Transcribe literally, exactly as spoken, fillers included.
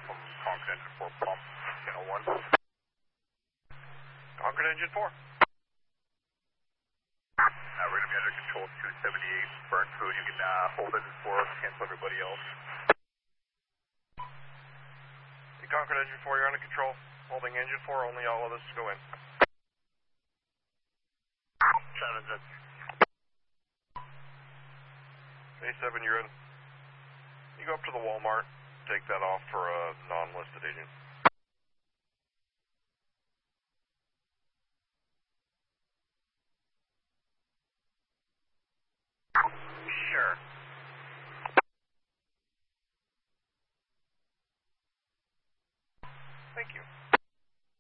from Concord Engine four pump, channel one. Concord Engine four. Uh, we're going to be under control two seventy-eight, burn food. You can uh, hold engine four, cancel everybody else. Hey, Concord Engine four, you're under control. Holding engine four, only all of us go in. seven six. A seven, you're in. You go up to the Walmart, take that off for a non-listed agent. Sure. Thank you.